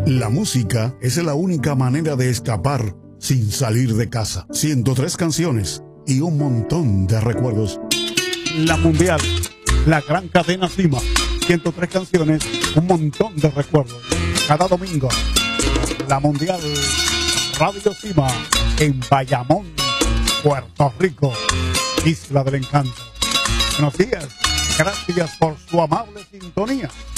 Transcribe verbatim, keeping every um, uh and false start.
La música es la única manera de escapar sin salir de casa. ciento tres canciones y un montón de recuerdos. La Mundial, la gran cadena Cima. ciento tres canciones, un montón de recuerdos. Cada domingo, la Mundial Radio Cima en Bayamón, Puerto Rico, Isla del Encanto. Buenos días, gracias por su amable sintonía.